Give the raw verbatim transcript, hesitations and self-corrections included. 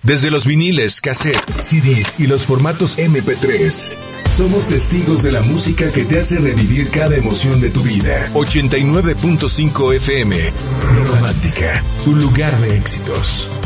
Desde los viniles, cassettes, C Ds y los formatos eme pe tres, somos testigos de la música que te hace revivir cada emoción de tu vida. ochenta y nueve punto cinco efe eme, Romántica, tu lugar de éxitos.